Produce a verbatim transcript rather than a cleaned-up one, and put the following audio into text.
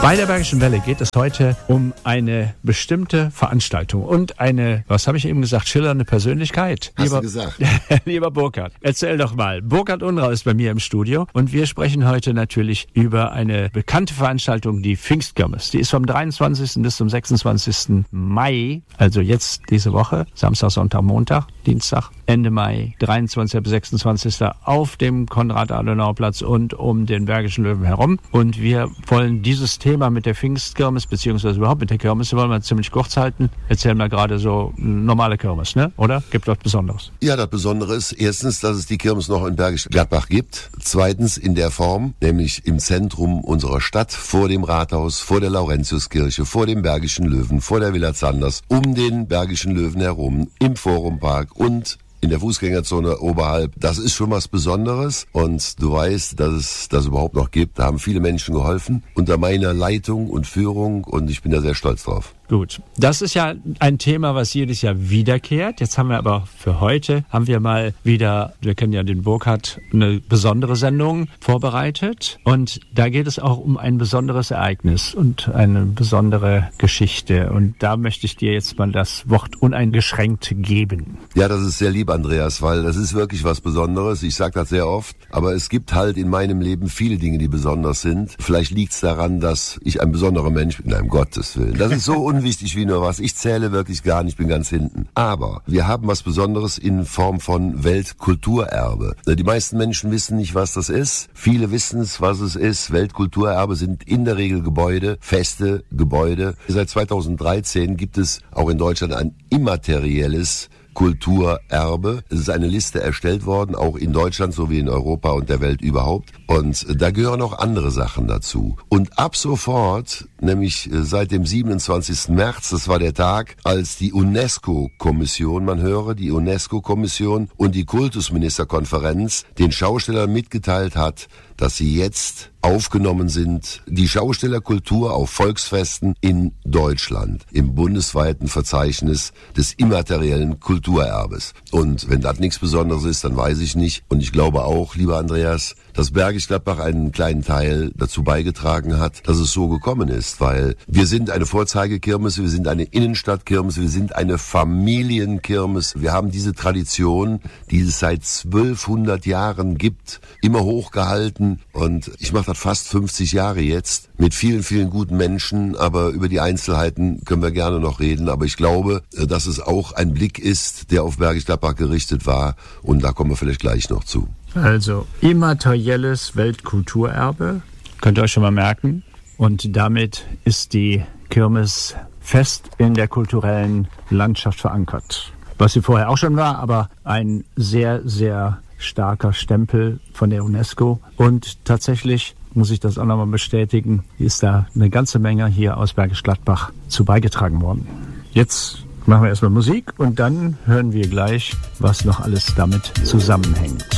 Bei der Bergischen Welle geht es heute um eine bestimmte Veranstaltung und eine, was habe ich eben gesagt, schillernde Persönlichkeit. Hast lieber, du gesagt. Lieber Burkhard, erzähl doch mal. Burkhard Unrau ist bei mir im Studio und wir sprechen heute natürlich über eine bekannte Veranstaltung, die Pfingstkirmes. Die ist vom dreiundzwanzigsten bis zum sechsundzwanzigsten Mai, also jetzt diese Woche, Samstag, Sonntag, Montag, Dienstag, Ende Mai, dreiundzwanzigsten bis sechsundzwanzigsten auf dem Konrad-Adenauer-Platz und um den Bergischen Löwen herum. Und wir wollen dieses Thema mit der Pfingstkirmes, beziehungsweise überhaupt mit der Kirmes, wollen wir ziemlich kurz halten. Erzählen wir gerade so normale Kirmes, ne? Oder? Gibt dort Besonderes? Ja, das Besondere ist erstens, dass es die Kirmes noch in Bergisch Gladbach gibt. Zweitens in der Form, nämlich im Zentrum unserer Stadt, vor dem Rathaus, vor der Laurentiuskirche, vor dem Bergischen Löwen, vor der Villa Zanders, um den Bergischen Löwen herum, im Forumpark und in der Fußgängerzone oberhalb. Das ist schon was Besonderes und du weißt, dass es das überhaupt noch gibt. Da haben viele Menschen geholfen unter meiner Leitung und Führung und ich bin da sehr stolz drauf. Gut, das ist ja ein Thema, was jedes Jahr wiederkehrt. Jetzt haben wir aber für heute, haben wir mal wieder, wir kennen ja den Burkhard, eine besondere Sendung vorbereitet. Und da geht es auch um ein besonderes Ereignis und eine besondere Geschichte. Und da möchte ich dir jetzt mal das Wort uneingeschränkt geben. Ja, das ist sehr lieb, Andreas, weil das ist wirklich was Besonderes. Ich sage das sehr oft, aber es gibt halt in meinem Leben viele Dinge, die besonders sind. Vielleicht liegt es daran, dass ich ein besonderer Mensch bin. Nein, um Gottes Willen. Das ist so unwichtig wie nur was. Ich zähle wirklich gar nicht, bin ganz hinten. Aber wir haben was Besonderes in Form von Weltkulturerbe. Die meisten Menschen wissen nicht, was das ist. Viele wissen es, was es ist. Weltkulturerbe sind in der Regel Gebäude, feste Gebäude. Seit zweitausenddreizehn gibt es auch in Deutschland ein immaterielles Kulturerbe. Es ist eine Liste erstellt worden, auch in Deutschland sowie in Europa und der Welt überhaupt. Und da gehören auch andere Sachen dazu. Und ab sofort, nämlich seit dem siebenundzwanzigsten März, das war der Tag, als die UNESCO-Kommission, man höre, die UNESCO-Kommission und die Kultusministerkonferenz den Schaustellern mitgeteilt hat, dass sie jetzt aufgenommen sind, die Schaustellerkultur auf Volksfesten in Deutschland, im bundesweiten Verzeichnis des immateriellen Kulturerbes. Und wenn das nichts Besonderes ist, dann weiß ich nicht. Und ich glaube auch, lieber Andreas, dass Bergisch Gladbach einen kleinen Teil dazu beigetragen hat, dass es so gekommen ist, weil wir sind eine Vorzeigekirmes, wir sind eine Innenstadtkirmes, wir sind eine Familienkirmes. Wir haben diese Tradition, die es seit zwölfhundert Jahren gibt, immer hochgehalten und ich mache das fast fünfzig Jahre jetzt mit vielen, vielen guten Menschen, aber über die Einzelheiten können wir gerne noch reden, aber ich glaube, dass es auch ein Blick ist, der auf Bergisch Gladbach gerichtet war und da kommen wir vielleicht gleich noch zu. Also immaterielles Weltkulturerbe, könnt ihr euch schon mal merken. Und damit ist die Kirmes fest in der kulturellen Landschaft verankert. Was sie vorher auch schon war, aber ein sehr, sehr starker Stempel von der UNESCO. Und tatsächlich muss ich das auch nochmal bestätigen, ist da eine ganze Menge hier aus Bergisch Gladbach zu beigetragen worden. Jetzt machen wir erstmal Musik und dann hören wir gleich, was noch alles damit zusammenhängt.